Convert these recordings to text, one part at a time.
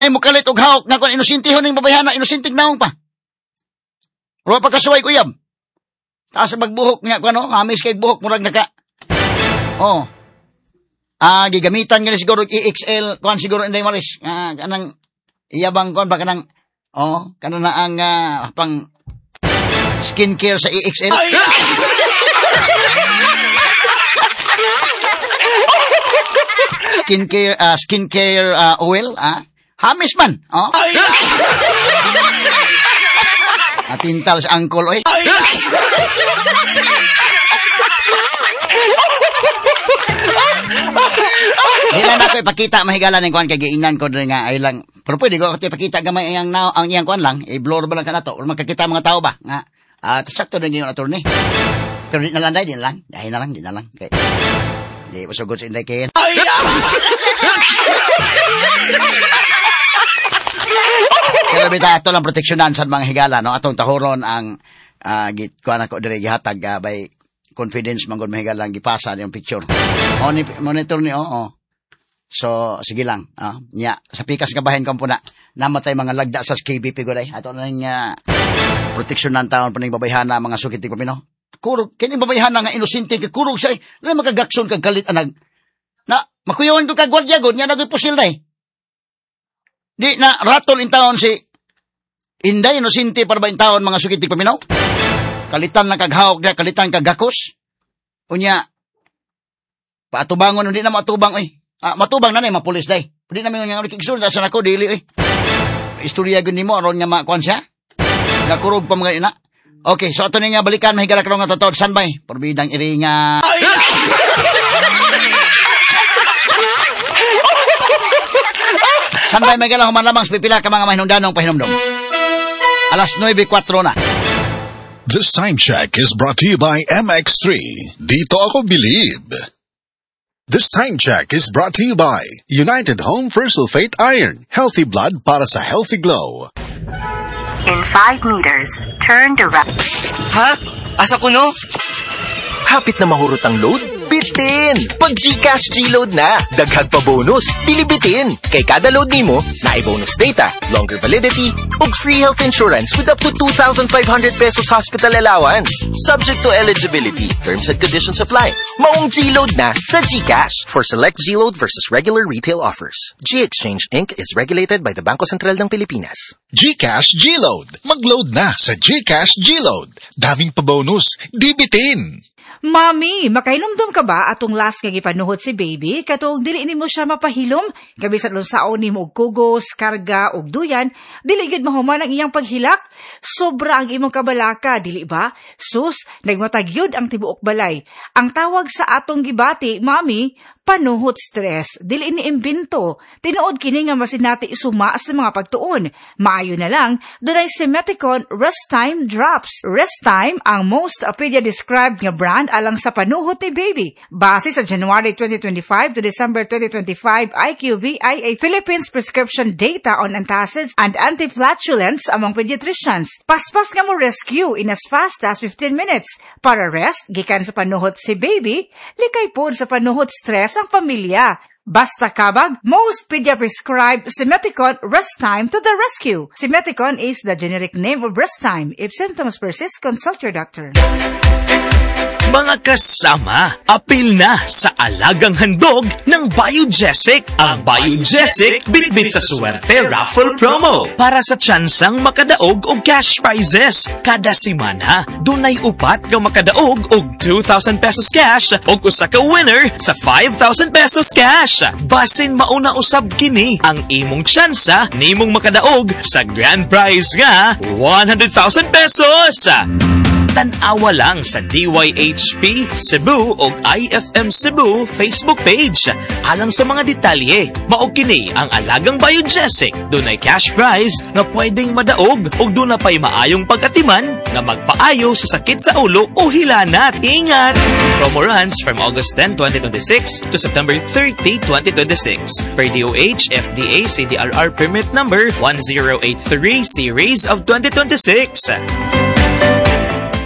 Ay mo kalit og hawak nga kung inosintihon ning babayhana, inosintig naong pa. Ruwa pagkasuway ko yam. Taas magbuhok nga ko ano, amis kay buhok murag naka. Oh. Gigamitan nga siguro EXL, kuan siguro inday maris. Kanang iyabang kuan ba kanang kanang na ang pang skincare sa EXL. Skincare oil, hamis man. Atintal sa angkol, oy. Di lang ako ipakita mahigala ng kuan kay giingnan ko rin nga ay lang. Pero pwede ko ipakita gamay ang iyang kuan lang, i-blur ba lang kanato or magkakita mga tao ba nga. Sakto din yung attorney. Pero di na lang di na lang. Okay. Di masugod sa inday kayo. Pero bita, ito lang proteksyonan sa mga higala, no? Atong tahuron ang kuan ako dire gihatag by confidence manggod mahigala lang gipasa yung picture. Monitor ni So sige lang, nya sa pikas kabahin ko puna namatay mga lagda sa KBP ko day. Ato na ning proteksyonan taon pa ning babayhana mga sukiti ko pino. Kurog kini babayhana nga inosente ka kurog say, la makagakson kag galit anag. Na makuyawan ko kag gwardiya god nya nagpusil day. Di na ratol in taon si Inday inosente para ba in taon mga sukiti ko pino. Kalitan na kaghawak dia, kalitan kagakos. Unya, paatubangon, hindi na matubang, matubang na na, mapulis day. Hindi namin yung kiksul, nasan ako, dili, Istorya gini mo, aron nga makuan siya. Nakurog pa mga ina. Okay, so ito na nga balikan, mahigala ka nga totoo, sanbay. Porbidang iringa. Sanbay, mahigala human lamang, pipila ka mga mahinumdanong pahinumdom. Alas 9:04 na. This time check is brought to you by MX3. Dito ako believe. This time check is brought to you by United Home for Sulfate Iron. Healthy blood para sa healthy glow. In 5 meters, turn to right. Ha? Asa ko no? Hapit na mahurot ang load? Bitin! Pag GCash G-Load na, daghag pa bonus, dilibitin. Kay kada load nimo, naay bonus data, longer validity, ug free health insurance with up to 2,500 pesos hospital allowance. Subject to eligibility, terms and conditions apply. Maong G-Load na sa GCash. For select G-Load versus regular retail offers. G-Exchange Inc. is regulated by the Bangko Sentral ng Pilipinas. GCash G-Load. Mag-load na sa GCash G-Load. Daming pa bonus, dibitin! Mami, makailumdum ka ba atong last nga gipanuhot si baby? Katong dili nimo siya mapahilom, gabi sa lunsaon nimo og kugos, karga og duyan, dili gid mahuman ang iyang paghilak. Sobra ang imong kabalaka, dili ba? Sus, nagmatagyod ang tibuok balay. Ang tawag sa atong gibati, mami, panuhot stress, dili ni imbento. Tinuod kini nga masinati isuma sa mga pagtuon. Maayo na lang, dunay Simeticon Rest Time Drops. Rest Time ang most pedia-described nga brand alang sa panuhot ni baby. Base sa January 2025 to December 2025 IQVIA Philippines prescription data on antacids and anti-flatulence among pediatricians. Paspas nga mo rescue in as fast as 15 minutes. Para rest, gikan sa panuhot si baby, likay pod sa panuhot stress ang pamilya. Basta kabag, most pedia-prescribed Simeticon Rest Time to the rescue. Simeticon is the generic name of Rest Time. If symptoms persist, consult your doctor. Mga kasama, apil na sa alagang handog ng Biogesic. Ang Biogesic bitbit sa swerte raffle promo para sa tsansang makadaog og cash prizes. Kada semana, dunay upat nga makadaog og 2,000 pesos cash og usa ka winner sa 5,000 pesos cash. Basin mauna usab kini ang imong tsansa nimong makadaog sa grand prize nga 100,000 pesos. Tan-awa lang sa DYHP Cebu o IFM Cebu Facebook page. Alang sa mga detalye, mao kini ang alagang Biogesic. Dunay cash prize nga pwedeng madaog o duna pay maayong pag-atiman nga magpaayo sa sakit sa ulo o hilanat. Ingat! Promo runs from August 10, 2026 to September 30, 2026. Per DOH FDA CDRR permit number 1083 series of 2026.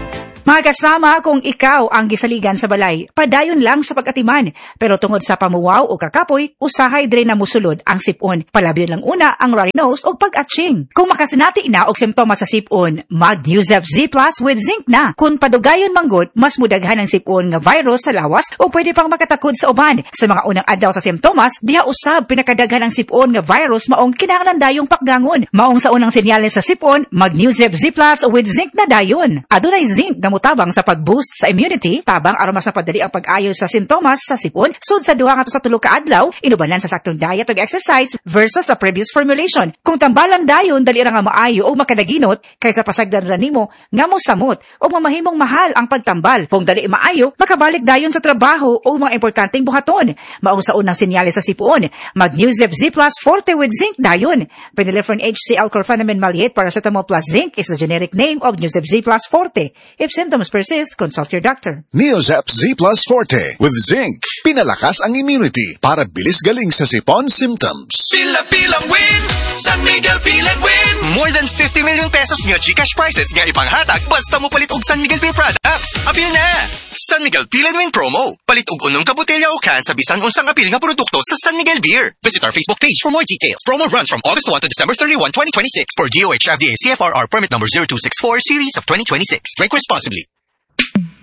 Mga kasama, kung ikaw ang gisaligan sa balay, padayon lang sa pag-atiman. Pero tungod sa pamuwaw o kakapoy, usahay dire na musulod ang sipon. Palabiyon lang una ang runny nose o pag-atching. Kung makasinati na og simptomas sa sipon, mag-Newsep Z Plus with zinc na. Kung padugayon manggod, mas mudaghan ang sipon nga virus sa lawas o pwede pang makatakod sa uban. Sa mga unang adlaw sa simptomas, diha usab pinakadaghan ang sipon nga virus maong kinahanglan dayong pakgangon. Maong sa unang senyales sa sipon, mag-Newsep Z Plus with zinc na dayon. Adunay zinc nga mutabang sa pag-boost sa immunity, tabang aron mas mapadali ang pag-ayo sa sintomas sa sipon sud sa 2 ngadto sa 3 ka adlaw, inubanan sa saktong diet ug exercise versus sa previous formulation. Kung tambalan dayon, dali ra nga maayo o makadaginot kaysa pasagdan ra nimo nga mosamot o mamahimong mahal ang pagtambal. Kung dali maayo, makabalik dayon sa trabaho o mga importanteng buhaton. Maong sa unang senyales sa sipon, mag-Newsep Z Plus Forte with zinc dayon. Phenylephrine HCl Chlorpheniramine Maleate Paracetamol plus zinc is the generic name of Newsep Z Plus Forte. If symptoms persist, consult your doctor. Neozep Z Plus Forte with zinc. Pinalakas ang immunity para bilis galing sa sipon symptoms. Pila-pilang win! San Miguel Pilan Win! More than 50 million pesos nga GCash prizes nga ipanghatag basta mo palit og San Miguel Beer products. Apil na! San Miguel Pilan Win promo. Palit og unong ka botelya o can sa bisan unsang apil nga produkto sa San Miguel Beer. Visit our Facebook page for more details. Promo runs from August 1 to December 31, 2026 for DOH FDA CFRR permit number 0264 series of 2026. Drink responsibly.